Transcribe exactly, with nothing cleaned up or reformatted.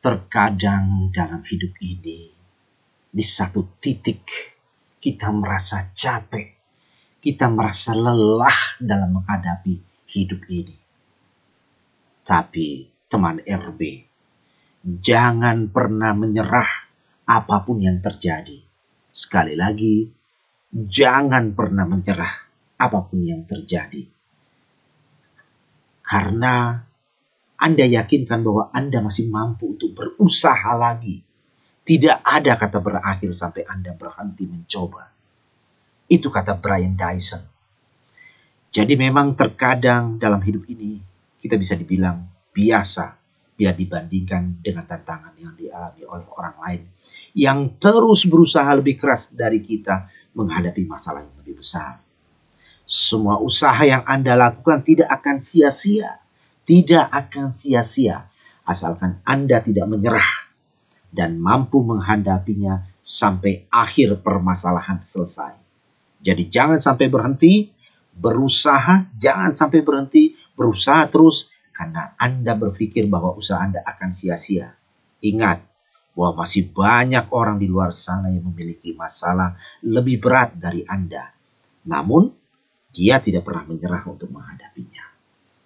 Terkadang dalam hidup ini, di satu titik kita merasa capek, kita merasa lelah dalam menghadapi hidup ini. Tapi teman R B, jangan pernah menyerah apapun yang terjadi. Sekali lagi, jangan pernah menyerah apapun yang terjadi. Karena Anda yakinkan bahwa Anda masih mampu untuk berusaha lagi. Tidak ada kata berakhir sampai Anda berhenti mencoba. Itu kata Brian Dyson. Jadi memang terkadang dalam hidup ini kita bisa dibilang biasa bila dibandingkan dengan tantangan yang dialami oleh orang lain yang terus berusaha lebih keras dari kita menghadapi masalah yang lebih besar. Semua usaha yang Anda lakukan tidak akan sia-sia. Tidak akan sia-sia asalkan Anda tidak menyerah dan mampu menghadapinya sampai akhir permasalahan selesai. Jadi jangan sampai berhenti berusaha, jangan sampai berhenti berusaha terus karena Anda berpikir bahwa usaha Anda akan sia-sia. Ingat bahwa masih banyak orang di luar sana yang memiliki masalah lebih berat dari Anda. Namun dia tidak pernah menyerah untuk menghadapinya.